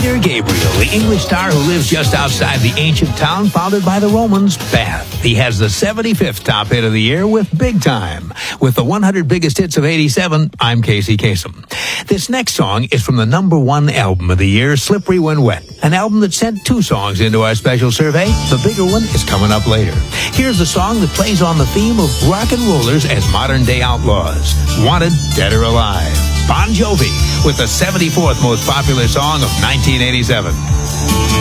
Peter Gabriel, the English star who lives just outside the ancient town founded by the Romans, Bath. He has the 75th top hit of the year with Big Time. With the 100 biggest hits of 87, I'm Casey Kasem. This next song is from the #1 album of the year, Slippery When Wet, an album that sent 2 songs into our special survey. The bigger one is coming up later. Here's a song that plays on the theme of rock and rollers as modern-day outlaws. Wanted, Dead or Alive. Bon Jovi with the 74th most popular song of 1987.